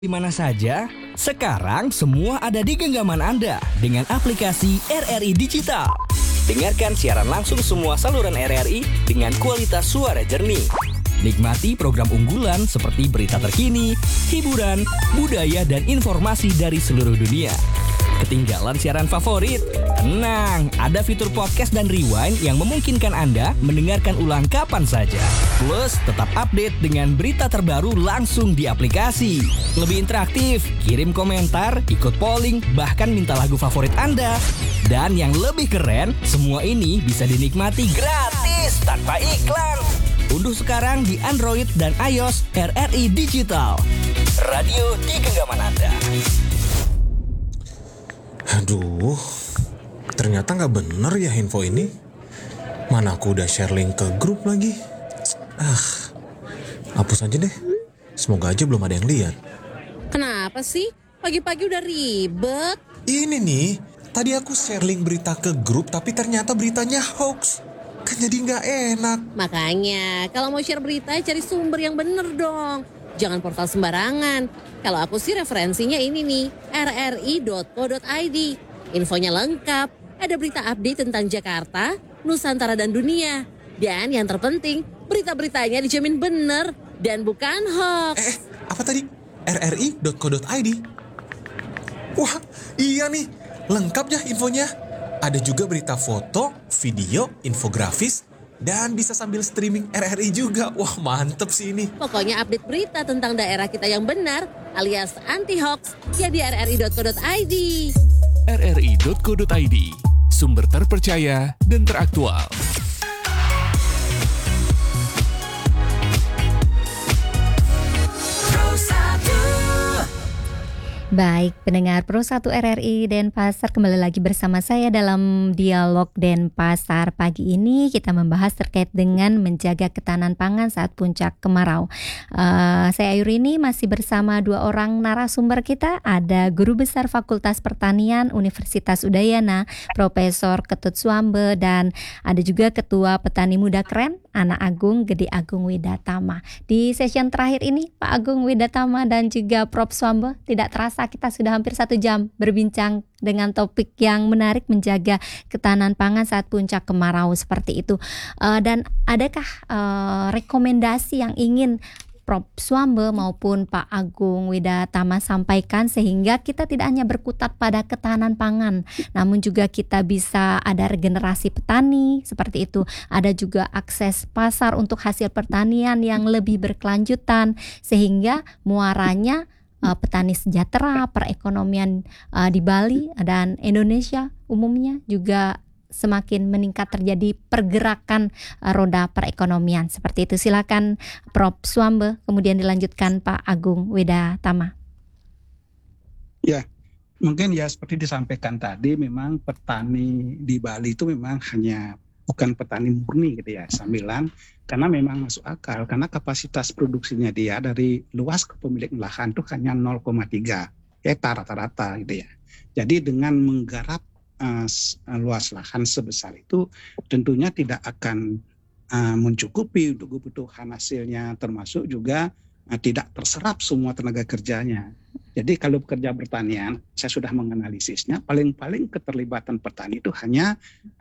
Di mana saja, sekarang semua ada di genggaman Anda dengan aplikasi RRI Digital. Dengarkan siaran langsung semua saluran RRI dengan kualitas suara jernih. Nikmati program unggulan seperti berita terkini, hiburan, budaya, dan informasi dari seluruh dunia. Ketinggalan siaran favorit? Tenang, ada fitur podcast dan rewind yang memungkinkan Anda mendengarkan ulang kapan saja. Plus, tetap update dengan berita terbaru langsung di aplikasi. Lebih interaktif, kirim komentar, ikut polling, bahkan minta lagu favorit Anda. Dan yang lebih keren, semua ini bisa dinikmati gratis tanpa iklan. Unduh sekarang di Android dan iOS RRI Digital. Radio di genggaman Anda. Aduh, ternyata gak bener ya info ini. Mana aku udah share link ke grup lagi. Hapus aja deh. Semoga aja belum ada yang lihat. Kenapa sih? Pagi-pagi udah ribet. Ini nih, tadi aku share link berita ke grup tapi ternyata beritanya hoax. Kan jadi gak enak. Makanya, kalau mau share berita cari sumber yang bener dong. Jangan portal sembarangan. Kalau aku sih referensinya ini nih, rri.co.id. Infonya lengkap, ada berita update tentang Jakarta, Nusantara dan dunia. Dan yang terpenting, berita-beritanya dijamin bener dan bukan hoax. Apa tadi? rri.co.id? Wah, iya nih, lengkap ya infonya. Ada juga berita foto, video, infografis, dan bisa sambil streaming RRI juga. Wah, mantep sih ini. Pokoknya update berita tentang daerah kita yang benar alias anti-hoax ya di rri.co.id. rri.co.id, sumber terpercaya dan teraktual. Baik, pendengar Pro 1 RRI Denpasar, kembali lagi bersama saya dalam Dialog Denpasar. Pagi ini kita membahas terkait dengan menjaga ketahanan pangan saat puncak kemarau. Saya Ayurini masih bersama dua orang narasumber kita. Ada Guru Besar Fakultas Pertanian Universitas Udayana, Profesor Ketut Swambe, dan ada juga Ketua Petani Muda Keren, Anak Agung Gede Agung Widatama. Di session terakhir ini, Pak Agung Widatama dan juga Prof Swambe, tidak terasa kita sudah hampir 1 jam berbincang dengan topik yang menarik, menjaga ketahanan pangan saat puncak kemarau seperti itu. Dan adakah rekomendasi yang ingin Prof Swambe maupun Pak Agung Widatama sampaikan sehingga kita tidak hanya berkutat pada ketahanan pangan, namun juga kita bisa ada regenerasi petani seperti itu, ada juga akses pasar untuk hasil pertanian yang lebih berkelanjutan sehingga muaranya petani sejahtera, perekonomian di Bali dan Indonesia umumnya juga semakin meningkat, terjadi pergerakan roda perekonomian seperti itu. Silakan Prof Swambe, kemudian dilanjutkan Pak Agung Widatama. Ya, mungkin ya seperti disampaikan tadi, memang petani di Bali itu memang hanya bukan petani murni gitu ya, sambilan, karena memang masuk akal, karena kapasitas produksinya dia dari luas kepemilikan lahan itu hanya 0,3 hektar rata-rata gitu ya. Jadi dengan menggarap luas lahan sebesar itu tentunya tidak akan mencukupi untuk kebutuhan hasilnya, termasuk juga tidak terserap semua tenaga kerjanya. Jadi kalau pekerja pertanian, saya sudah menganalisisnya, paling-paling keterlibatan petani itu hanya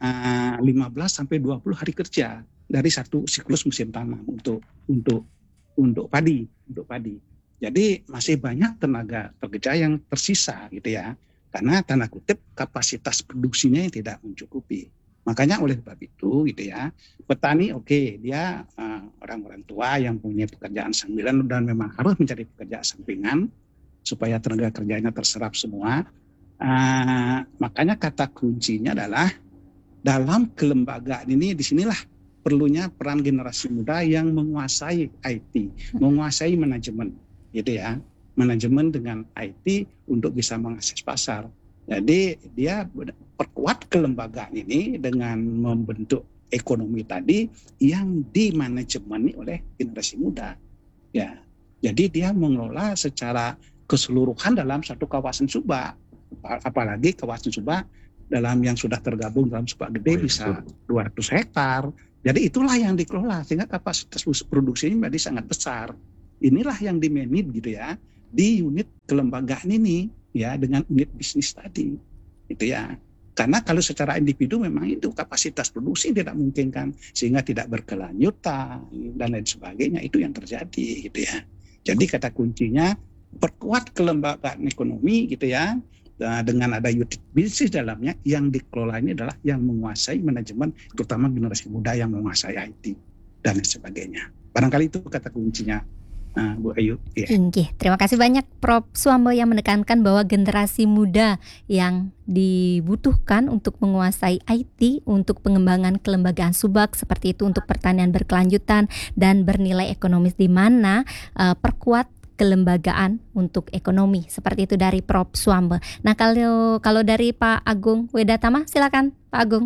15-20 hari kerja dari satu siklus musim tanam untuk padi. Jadi masih banyak tenaga kerja yang tersisa gitu ya, karena tanda kutip kapasitas produksinya yang tidak mencukupi. Makanya oleh sebab itu gitu ya, petani dia orang-orang tua yang punya pekerjaan sambilan dan memang harus mencari pekerjaan sampingan supaya tenaga kerjanya terserap semua. Makanya kata kuncinya adalah dalam kelembagaan ini, disinilah perlunya peran generasi muda yang menguasai IT, menguasai manajemen gitu ya, manajemen dengan IT untuk bisa mengakses pasar. Jadi dia perkuat kelembagaan ini dengan membentuk ekonomi tadi yang dimanajemeni oleh generasi muda. Ya, jadi dia mengelola secara keseluruhan dalam satu kawasan Subak, apalagi kawasan Subak dalam yang sudah tergabung dalam Subak Gede bisa 200 hektar. Jadi itulah yang dikelola sehingga kapasitas produksinya menjadi sangat besar. Inilah yang dimanage gitu ya. di unit kelembagaan ini ya, dengan unit bisnis tadi itu ya. Karena kalau secara individu memang itu kapasitas produksi tidak memungkinkan sehingga tidak berkelanjutan dan lain sebagainya, itu yang terjadi gitu ya. Jadi kata kuncinya perkuat kelembagaan ekonomi gitu ya, dengan ada unit bisnis dalamnya, yang dikelola ini adalah yang menguasai manajemen, terutama generasi muda yang menguasai IT dan lain sebagainya. Barangkali itu kata kuncinya, Bu Ayu. Ya. Terima kasih banyak Prof. Suambe yang menekankan bahwa generasi muda yang dibutuhkan untuk menguasai IT, untuk pengembangan kelembagaan subak seperti itu, untuk pertanian berkelanjutan dan bernilai ekonomis, di mana perkuat kelembagaan untuk ekonomi, seperti itu dari Prof. Suambe. Nah, kalau dari Pak Agung Wedatama, silakan Pak Agung.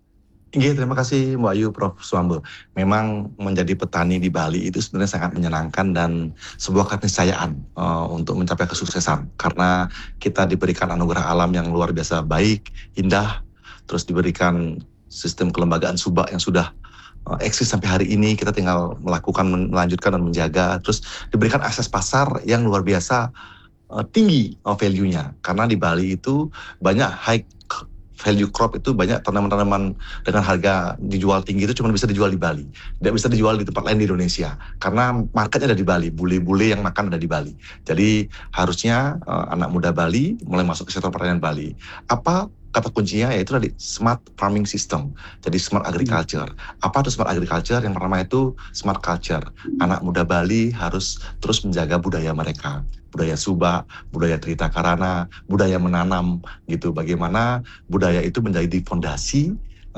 Iya, terima kasih Mbak Ayu, Prof. Suambe. Memang menjadi petani di Bali itu sebenarnya sangat menyenangkan dan sebuah keniscayaan untuk mencapai kesuksesan. Karena kita diberikan anugerah alam yang luar biasa baik, indah, terus diberikan sistem kelembagaan subak yang sudah eksis sampai hari ini. Kita tinggal melanjutkan dan menjaga. Terus diberikan akses pasar yang luar biasa tinggi value-nya. Karena di Bali itu banyak high value crop, itu banyak tanaman-tanaman dengan harga dijual tinggi itu cuma bisa dijual di Bali. Tidak bisa dijual di tempat lain di Indonesia. Karena marketnya ada di Bali, bule-bule yang makan ada di Bali. Jadi harusnya anak muda Bali mulai masuk ke sektor pertanian Bali. Apa kata kuncinya? Yaitu tadi smart farming system. Jadi smart agriculture. Apa itu smart agriculture? Yang pertama itu smart culture. Anak muda Bali harus terus menjaga budaya mereka. Budaya subak, budaya Trita Karana, budaya menanam gitu. Bagaimana budaya itu menjadi fondasi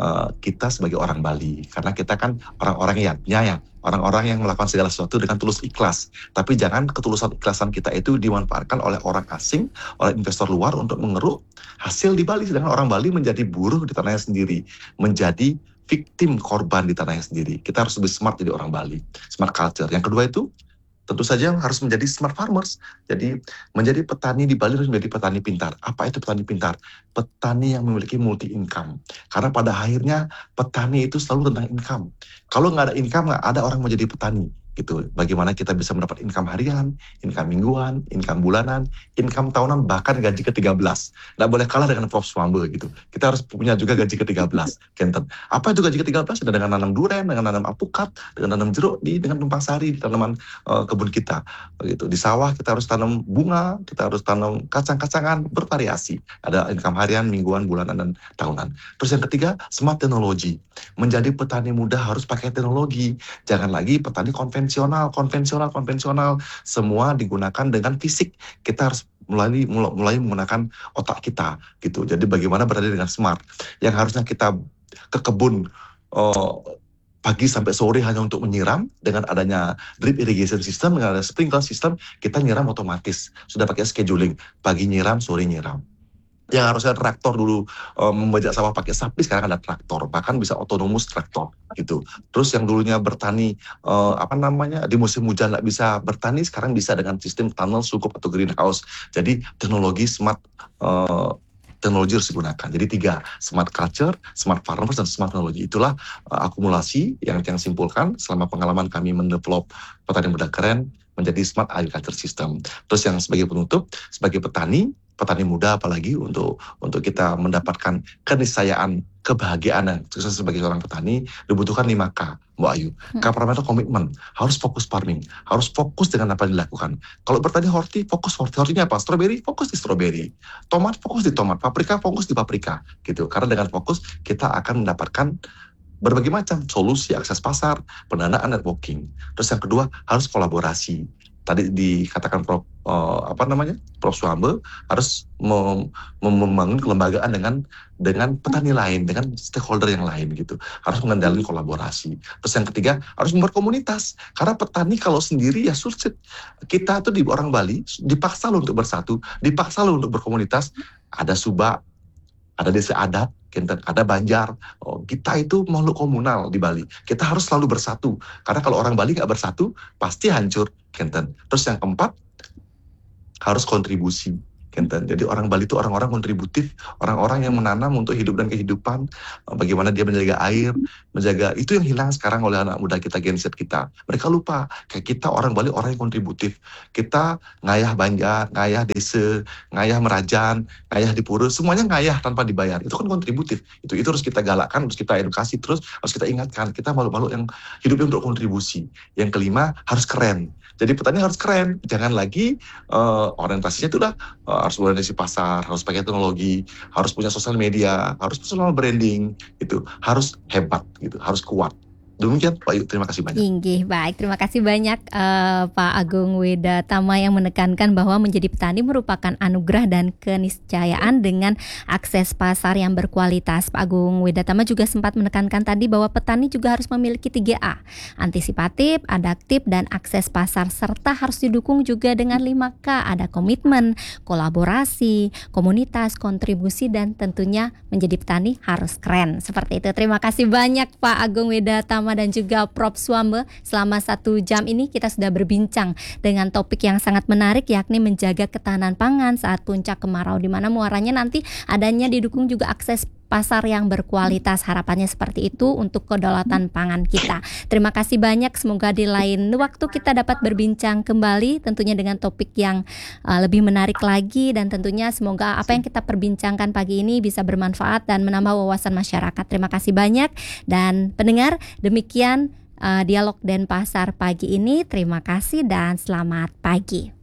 kita sebagai orang Bali. Karena kita kan orang-orang yang penyayang, orang-orang yang melakukan segala sesuatu dengan tulus ikhlas. Tapi jangan ketulusan ikhlasan kita itu dimanfaatkan oleh orang asing, oleh investor luar untuk mengeruk hasil di Bali. Sedangkan orang Bali menjadi buruh di tanahnya sendiri, menjadi victim, korban di tanahnya sendiri. Kita harus lebih smart jadi orang Bali. Smart culture. Yang kedua itu tentu saja harus menjadi smart farmers. Jadi menjadi petani di Bali harus menjadi petani pintar. Apa itu petani pintar? Petani yang memiliki multi income. Karena pada akhirnya petani itu selalu tentang income. Kalau nggak ada income, nggak ada orang mau jadi petani. Gitu. Bagaimana kita bisa mendapat income harian, income mingguan, income bulanan, income tahunan, bahkan gaji ke-13. Nggak boleh kalah dengan Prof. Suambe gitu. Kita harus punya juga gaji ke-13. Kenten. Apa itu gaji ke-13? Ada dengan nanam durian, dengan nanam alpukat, dengan nanam jeruk, dengan tumpang sari di tanaman kebun kita. Gitu. Di sawah kita harus tanam bunga, kita harus tanam kacang-kacangan, bervariasi. Ada income harian, mingguan, bulanan, dan tahunan. Terus yang ketiga, smart technology. Menjadi petani muda harus pakai teknologi. Jangan lagi petani konvensional, semua digunakan dengan fisik. Kita harus mulai menggunakan otak kita gitu. Jadi bagaimana berada dengan smart, yang harusnya kita ke kebun pagi sampai sore hanya untuk menyiram, dengan adanya drip irrigation system, dengan ada sprinkler system, kita nyiram otomatis. Sudah pakai scheduling, pagi nyiram, sore nyiram. Yang harusnya traktor dulu membajak sawah pakai sapi, sekarang ada traktor, bahkan bisa autonomous traktor gitu. Terus yang dulunya bertani di musim hujan nggak bisa bertani, sekarang bisa dengan sistem tunnel, sukup atau greenhouse. Jadi teknologi smart teknologi harus digunakan. Jadi 3, smart culture, smart farmers, dan smart teknologi. Itulah akumulasi yang simpulkan selama pengalaman kami mendevelop petani muda keren menjadi smart agriculture system. Terus yang sebagai penutup, sebagai petani muda apalagi untuk kita mendapatkan keniscayaan, kebahagiaan dan sukses sebagai seorang petani, dibutuhkan 5K, Mbak Ayu. K pertama itu komitmen, harus fokus farming, harus fokus dengan apa yang dilakukan. Kalau bertani horti, fokus horti. Hortinya apa? Stroberi, fokus di stroberi. Tomat, fokus di tomat. Paprika, fokus di paprika. Gitu. Karena dengan fokus, kita akan mendapatkan berbagai macam solusi, akses pasar, pendanaan, networking. Terus yang kedua, harus kolaborasi. Tadi dikatakan Prof. Suambe harus membangun kelembagaan dengan petani lain, dengan stakeholder yang lain gitu. Harus mengendalikan kolaborasi. Terus yang ketiga, harus membuat komunitas. Karena petani kalau sendiri ya sulit. Kita tuh di orang Bali dipaksa loh untuk bersatu, dipaksa loh untuk berkomunitas. Ada subak, ada desa adat, ada Banjar. Kita itu makhluk komunal di Bali. Kita harus selalu bersatu. Karena kalau orang Bali nggak bersatu, pasti hancur. Terus yang keempat, harus kontribusi. Kenten. Jadi orang Bali itu orang-orang kontributif, orang-orang yang menanam untuk hidup dan kehidupan, bagaimana dia menjaga air, menjaga, itu yang hilang sekarang oleh anak muda kita, Gen Z kita. Mereka lupa, kayak kita orang Bali orang yang kontributif. Kita ngayah Banjar, ngayah desa, ngayah Merajan, ngayah di Pura, semuanya ngayah tanpa dibayar. Itu kan kontributif. Itu harus kita galakkan, harus kita edukasi, terus harus kita ingatkan, kita makhluk-makhluk yang hidupnya untuk kontribusi. Yang kelima, harus keren. Jadi petani harus keren, jangan lagi orientasinya itu udah harus berorientasi pasar, harus pakai teknologi, harus punya sosial media, harus personal branding, gitu, harus hebat, gitu, harus kuat. Demikian Pak Ayu, terima kasih banyak. Inggih, baik, terima kasih banyak Pak Agung Wedatama yang menekankan bahwa menjadi petani merupakan anugerah dan keniscayaan dengan akses pasar yang berkualitas. Pak Agung Wedatama juga sempat menekankan tadi bahwa petani juga harus memiliki 3A, antisipatif, adaptif, dan akses pasar, serta harus didukung juga dengan 5K, ada komitmen, kolaborasi, komunitas, kontribusi, dan tentunya menjadi petani harus keren. Seperti itu. Terima kasih banyak Pak Agung Wedatama dan juga Prof. Swambe. Selama 1 jam ini kita sudah berbincang dengan topik yang sangat menarik, yakni menjaga ketahanan pangan saat puncak kemarau, di mana muaranya nanti adanya didukung juga akses pasar yang berkualitas. Harapannya seperti itu untuk kedaulatan pangan kita. Terima kasih banyak, semoga di lain waktu kita dapat berbincang kembali tentunya dengan topik yang lebih menarik lagi, dan tentunya semoga apa yang kita perbincangkan pagi ini bisa bermanfaat dan menambah wawasan masyarakat. Terima kasih banyak, dan pendengar, demikian Dialog Denpasar pagi ini. Terima kasih dan selamat pagi.